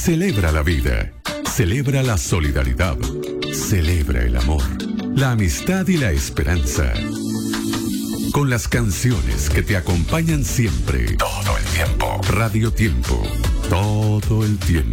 Celebra la vida, celebra la solidaridad, celebra el amor, la amistad y la esperanza. Con las canciones que te acompañan siempre, todo el tiempo. Radio Tiempo, todo el tiempo.